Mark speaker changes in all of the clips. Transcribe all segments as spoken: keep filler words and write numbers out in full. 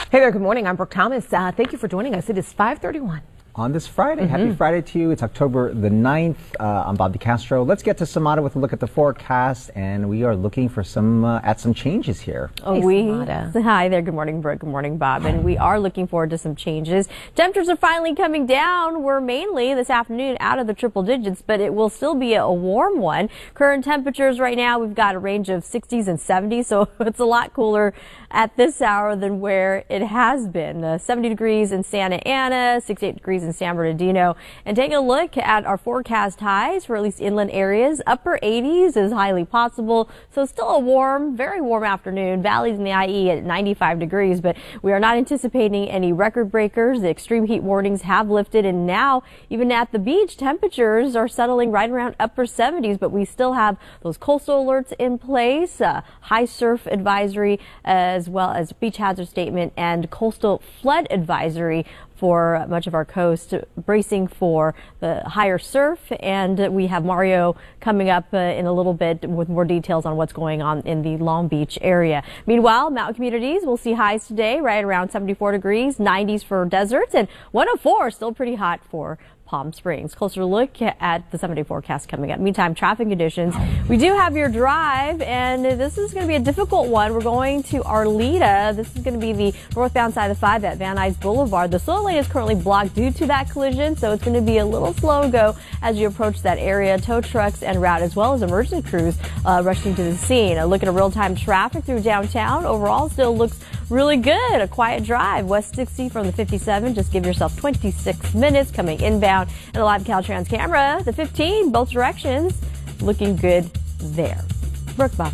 Speaker 1: Hey there, good morning. I'm Brooke Thomas. Uh, thank you for joining us. It is five thirty-one.
Speaker 2: On this Friday.
Speaker 1: Mm-hmm.
Speaker 2: Happy Friday to you. It's October the ninth. Uh, I'm Bob DeCastro. Let's get to Samada with a look at the forecast, and we are looking for some uh, at some changes here.
Speaker 3: Oh,
Speaker 1: hey,
Speaker 3: we
Speaker 1: Samada.
Speaker 3: Hi there. Good morning, Brooke. Good morning, Bob. And we are looking forward to some changes. Temperatures are finally coming down. We're mainly this afternoon out of the triple digits, but it will still be a warm one. Current temperatures right now, we've got a range of sixties and seventies, so it's a lot cooler at this hour than where it has been. Uh, seventy degrees in Santa Ana, sixty-eight degrees in San Bernardino. And taking a look at our forecast highs for at least inland areas, upper eighties is highly possible. So still a warm, very warm afternoon. Valleys in the I E at ninety-five degrees, but we are not anticipating any record breakers. The extreme heat warnings have lifted, and now even at the beach, temperatures are settling right around upper seventies, but we still have those coastal alerts in place, uh, high surf advisory, uh, as well as beach hazard statement and coastal flood advisory for much of our coast, bracing for the higher surf. And we have Mario coming up uh, in a little bit with more details on what's going on in the Long Beach area. Meanwhile, mountain communities will see highs today right around seventy-four degrees, nineties for deserts, and one oh four still pretty hot for Palm Springs. Closer look at the seven-day forecast coming up. Meantime, traffic conditions. We do have your drive, and this is going to be a difficult one. We're going to Arleta. This is going to be the northbound side of the five at Van Nuys Boulevard. The slow lane is currently blocked due to that collision, so it's going to be a little slow go as you approach that area. Tow trucks en route, as well as emergency crews uh, rushing to the scene. A look at a real-time traffic through downtown. Overall, still looks really good. A quiet drive. West sixty from the fifty-seven. Just give yourself twenty-six minutes coming inbound. And the live Caltrans camera, the fifteen, both directions, looking good there. Brooke, Bob.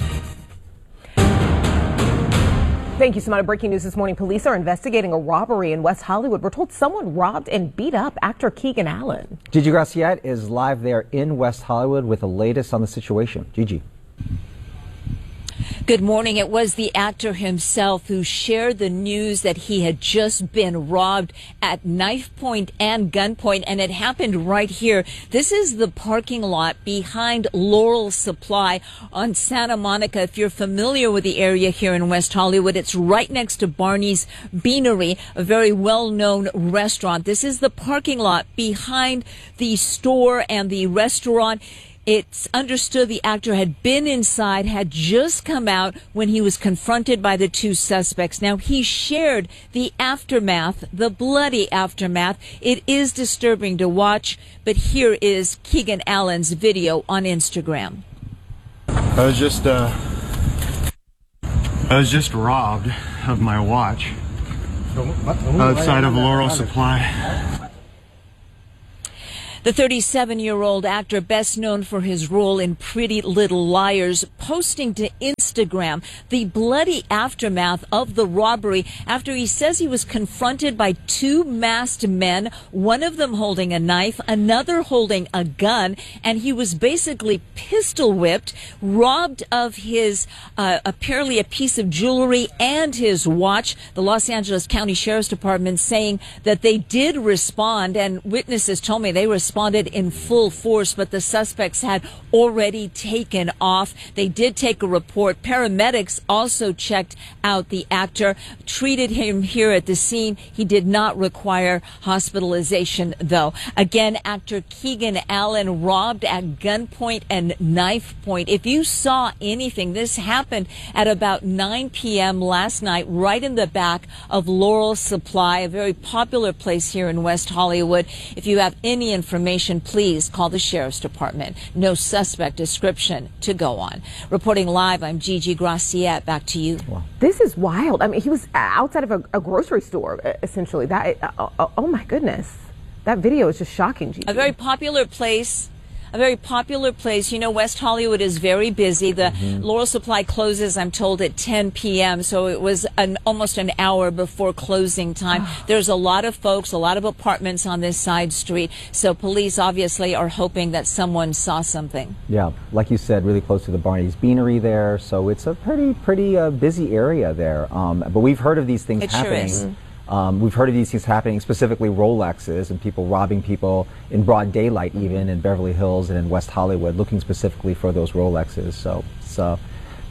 Speaker 1: Thank you, Samada. Breaking news this morning. Police are investigating a robbery in West Hollywood. We're told someone robbed and beat up actor Keegan Allen.
Speaker 2: Gigi Graciette is live there in West Hollywood with the latest on the situation. Gigi.
Speaker 4: Good morning. It was the actor himself who shared the news that he had just been robbed at knife point and gunpoint, and it happened right here. This is the parking lot behind Laurel Supply on Santa Monica. If you're familiar with the area here in West Hollywood, it's right next to Barney's Beanery, a very well-known restaurant. This is the parking lot behind the store and the restaurant. It's understood the actor had been inside, had just come out when he was confronted by the two suspects. Now, he shared the aftermath, the bloody aftermath. It is disturbing to watch, but here is Keegan Allen's video on Instagram.
Speaker 5: I was just, uh, I was just robbed of my watch outside of Laurel Supply.
Speaker 4: The thirty-seven-year-old actor, best known for his role in Pretty Little Liars, posting to Instagram the bloody aftermath of the robbery after he says he was confronted by two masked men, one of them holding a knife, another holding a gun, and he was basically pistol whipped, robbed of his, uh, apparently a piece of jewelry and his watch. The Los Angeles County Sheriff's Department saying that they did respond, and witnesses told me they responded responded in full force, but the suspects had already taken off. They did take a report. Paramedics also checked out the actor, treated him here at the scene. He did not require hospitalization, though. Again, actor Keegan Allen robbed at gunpoint and knife point. If you saw anything, this happened at about nine p.m. last night, right in the back of Laurel Supply, a very popular place here in West Hollywood. If you have any information, please call the Sheriff's Department. No suspect description to go on. Reporting live, I'm Gigi Graciette. Back to you.
Speaker 1: Wow. This is wild. I mean, he was outside of a, a grocery store, essentially. That, uh, oh, oh my goodness. That video is just shocking, Gigi.
Speaker 4: A very popular place. A very popular place. You know, West Hollywood is very busy. The mm-hmm. Laurel Supply closes, I'm told, at ten p.m., so it was an, almost an hour before closing time. There's a lot of folks, a lot of apartments on this side street, so police obviously are hoping that someone saw something.
Speaker 2: Yeah, like you said, really close to the Barney's Beanery there, so it's a pretty, pretty uh, busy area there. Um, but we've heard of these things
Speaker 4: it
Speaker 2: happening.
Speaker 4: Sure is.
Speaker 2: Um, we've heard of these things happening, specifically Rolexes and people robbing people in broad daylight, even in Beverly Hills and in West Hollywood, looking specifically for those Rolexes. So it's uh,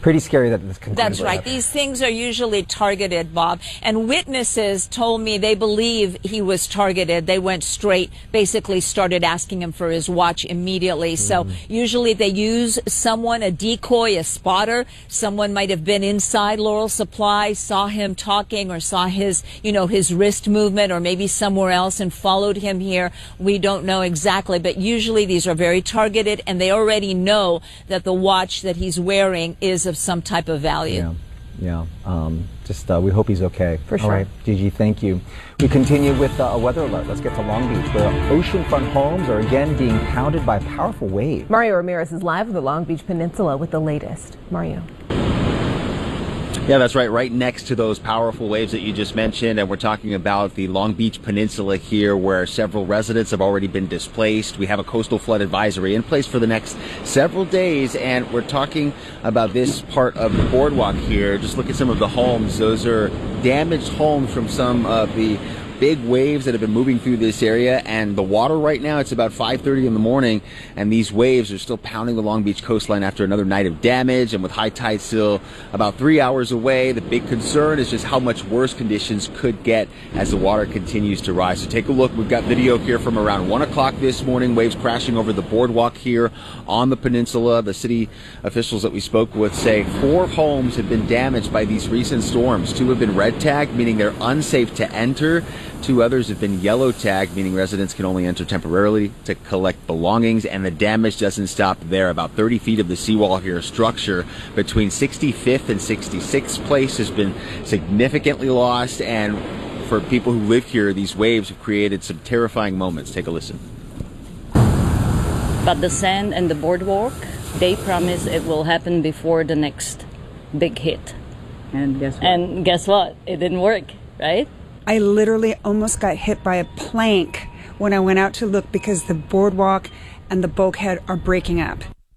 Speaker 2: Pretty scary that this can.
Speaker 4: That's right. These things are usually targeted, Bob. And witnesses told me they believe he was targeted. They went straight, basically started asking him for his watch immediately. Mm. So usually they use someone, a decoy, a spotter. Someone might have been inside Laurel Supply, saw him talking or saw his, you know, his wrist movement or maybe somewhere else and followed him here. We don't know exactly, but usually these are very targeted and they already know that the watch that he's wearing is of some type of value.
Speaker 2: Yeah, yeah. Um, just uh, we hope he's okay.
Speaker 1: For sure.
Speaker 2: All right, Gigi, thank you. We continue with uh, a weather alert. Let's get to Long Beach, where oceanfront homes are again being pounded by powerful waves.
Speaker 1: Mario Ramirez is live on the Long Beach Peninsula with the latest. Mario.
Speaker 6: Yeah, that's right. Right next to those powerful waves that you just mentioned. And we're talking about the Long Beach Peninsula here, where several residents have already been displaced. We have a coastal flood advisory in place for the next several days. And we're talking about this part of the boardwalk here. Just look at some of the homes. Those are damaged homes from some of the big waves that have been moving through this area, and the water right now, it's about five thirty in the morning, and these waves are still pounding the Long Beach coastline after another night of damage, and with high tide still about three hours away. The big concern is just how much worse conditions could get as the water continues to rise. So take a look. We've got video here from around one o'clock this morning, waves crashing over the boardwalk here on the peninsula. The city officials that we spoke with say four homes have been damaged by these recent storms. Two have been red tagged, meaning they're unsafe to enter. Two others have been yellow tagged, meaning residents can only enter temporarily to collect belongings, and the damage doesn't stop there. About thirty feet of the seawall here, structure between sixty-fifth and sixty-sixth place has been significantly lost, and for people who live here, these waves have created some terrifying moments. Take a listen.
Speaker 7: But the sand and the boardwalk, they promise it will happen before the next big hit.
Speaker 8: And guess what?
Speaker 7: And guess what? It didn't work, right?
Speaker 8: I literally almost got hit by a plank when I went out to look because the boardwalk and the bulkhead are breaking up.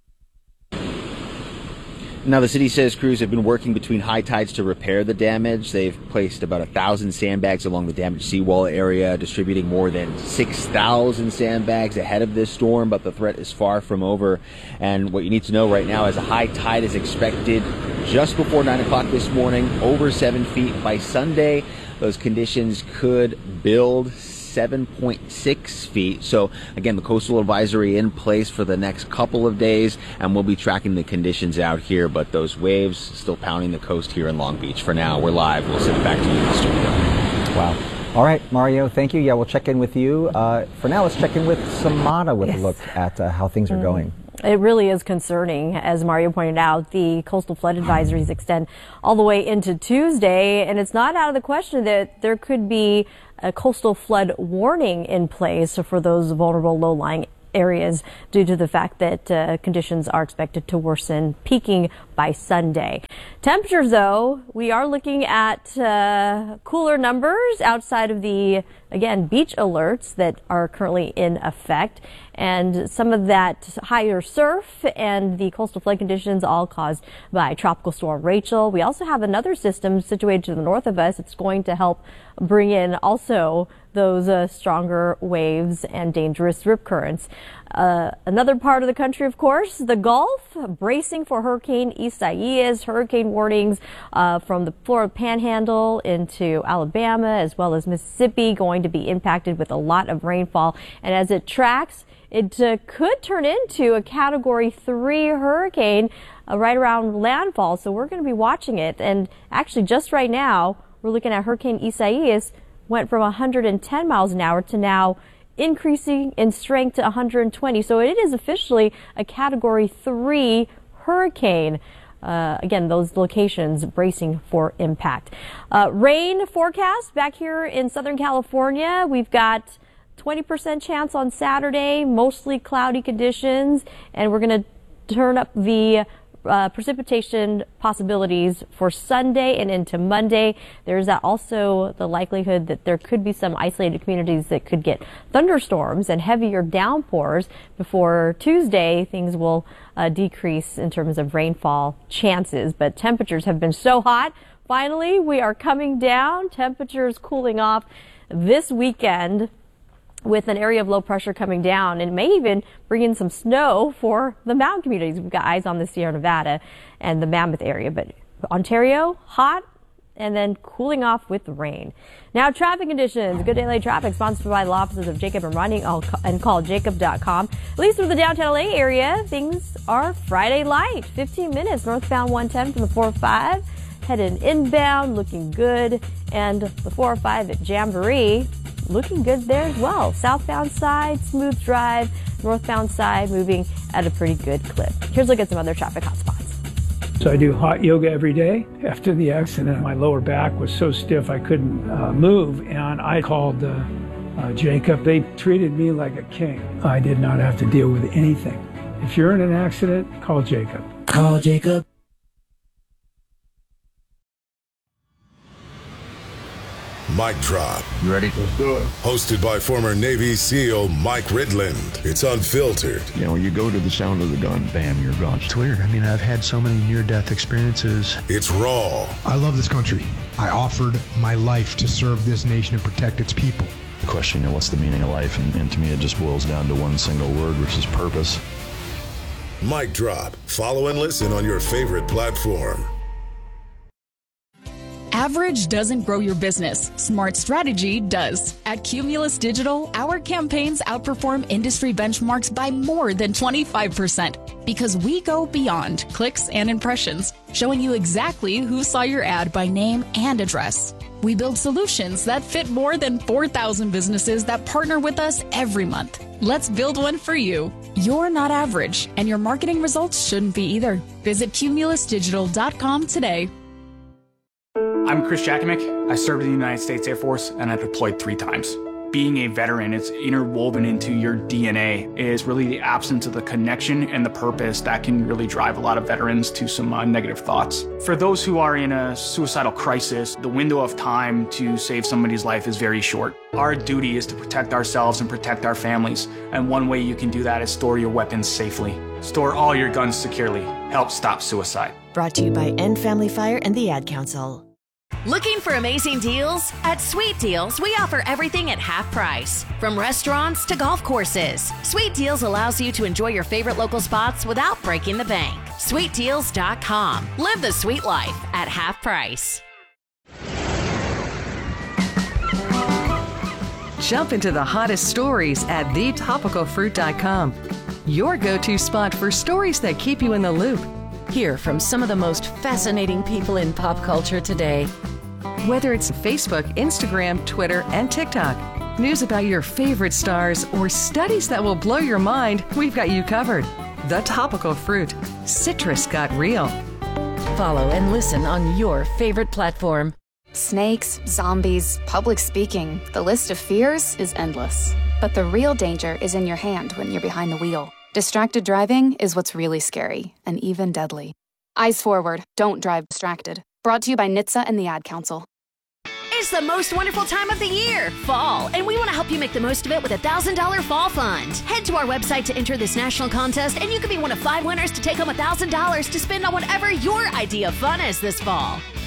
Speaker 6: Now, the city says crews have been working between high tides to repair the damage. They've placed about a thousand sandbags along the damaged seawall area, distributing more than six thousand sandbags ahead of this storm, but the threat is far from over. And what you need to know right now is a high tide is expected just before nine o'clock this morning, over seven feet by Sunday. Those conditions could build seven point six feet. So again, the coastal advisory in place for the next couple of days, and we'll be tracking the conditions out here, but those waves still pounding the coast here in Long Beach. For now, we're live. We'll send it back to you in the studio.
Speaker 2: Wow. All right, Mario, thank you. Yeah, we'll check in with you. Uh, for now, let's check in with Samada with yes. a look at uh, how things are mm. going.
Speaker 3: It really is concerning. As Mario pointed out, the coastal flood advisories extend all the way into Tuesday, and it's not out of the question that there could be a coastal flood warning in place for those vulnerable low-lying areas due to the fact that uh, conditions are expected to worsen, peaking by Sunday. Temperatures, though, we are looking at uh, cooler numbers outside of the, again, beach alerts that are currently in effect. And some of that higher surf and the coastal flood conditions all caused by Tropical Storm Rachel. We also have another system situated to the north of us. It's going to help bring in also those uh, stronger waves and dangerous rip currents. Uh, another part of the country, of course, the Gulf, bracing for Hurricane Isaias. Hurricane warnings uh, from the Florida Panhandle into Alabama as well as Mississippi going to be impacted with a lot of rainfall. And as it tracks, it uh, could turn into a Category three hurricane uh, right around landfall. So we're going to be watching it. And actually, just right now, we're looking at Hurricane Isaias went from one hundred ten miles an hour to now increasing in strength to one hundred twenty. So it is officially a Category three hurricane. Uh, again, those locations bracing for impact. Uh, rain forecast back here in Southern California. We've got twenty percent chance on Saturday, mostly cloudy conditions, and we're going to turn up the uh, precipitation possibilities for Sunday and into Monday. There's also the likelihood that there could be some isolated communities that could get thunderstorms and heavier downpours before Tuesday. Things will uh, decrease in terms of rainfall chances, but temperatures have been so hot. Finally, we are coming down, temperatures cooling off this weekend. with an area of low pressure coming down, and it may even bring in some snow for the mountain communities. We've got eyes on the Sierra Nevada and the Mammoth area, but Ontario, hot, and then cooling off with rain. Now, traffic conditions. Good Day Late Traffic, sponsored by the offices of Jacob and Ronnie, and call jacob dot com. At least for the downtown L A area, things are Friday light. fifteen minutes northbound one ten from the four oh five. Headed inbound, looking good. And the four oh five at Jamboree, looking good there as well. Southbound side, smooth drive. Northbound side, moving at a pretty good clip. Here's a look at some other traffic hotspots.
Speaker 9: So I do hot yoga every day. After the accident, my lower back was so stiff I couldn't uh, move, and I called uh, uh, Jacob. They treated me like a king. I did not have to deal with anything. If you're in an accident, call Jacob. Call Jacob.
Speaker 10: Mic Drop.
Speaker 5: You ready? Let's do it.
Speaker 10: Hosted by former Navy SEAL Mike Ridland. It's unfiltered.
Speaker 5: You know, you go to the sound of the gun, bam, you're gone.
Speaker 11: It's weird. I mean, I've had so many near-death experiences.
Speaker 10: It's raw.
Speaker 11: I love this country. I offered my life to serve this nation and protect its people.
Speaker 5: The question, you know, what's the meaning of life? And, and to me, it just boils down to one single word, which is purpose.
Speaker 10: Mic Drop. Follow and listen on your favorite platform.
Speaker 12: Average doesn't grow your business. Smart strategy does. At Cumulus Digital, our campaigns outperform industry benchmarks by more than twenty-five percent because we go beyond clicks and impressions, showing you exactly who saw your ad by name and address. We build solutions that fit more than four thousand businesses that partner with us every month. Let's build one for you. You're not average, and your marketing results shouldn't be either. Visit cumulus digital dot com today.
Speaker 13: I'm Chris Jakimick. I served in the United States Air Force and I deployed three times. Being a veteran, it's interwoven into your D N A. It is really the absence of the connection and the purpose that can really drive a lot of veterans to some uh, negative thoughts. For those who are in a suicidal crisis, the window of time to save somebody's life is very short. Our duty is to protect ourselves and protect our families. And one way you can do that is store your weapons safely. Store all your guns securely. Help stop suicide.
Speaker 14: Brought to you by End Family Fire and the Ad Council.
Speaker 15: Looking for amazing deals? At Sweet Deals, we offer everything at half price. From restaurants to golf courses, Sweet Deals allows you to enjoy your favorite local spots without breaking the bank. sweet deals dot com. Live the sweet life at half price.
Speaker 16: Jump into the hottest stories at the topical fruit dot com. Your go-to spot for stories that keep you in the loop.
Speaker 14: Hear from some of the most fascinating people in pop culture today.
Speaker 16: Whether it's Facebook, Instagram, Twitter, and TikTok, news about your favorite stars, or studies that will blow your mind, we've got you covered. The Topical Fruit. Citrus got real.
Speaker 14: Follow and listen on your favorite platform.
Speaker 17: Snakes, zombies, public speaking. The list of fears is endless. But the real danger is in your hand when you're behind the wheel. Distracted driving is what's really scary and even deadly. Eyes forward, don't drive distracted. Brought to you by N H T S A and the Ad Council.
Speaker 15: It's the most wonderful time of the year, fall, and we want to help you make the most of it with a one thousand dollars Fall Fund. Head to our website to enter this national contest, and you could be one of five winners to take home one thousand dollars to spend on whatever your idea of fun is this fall.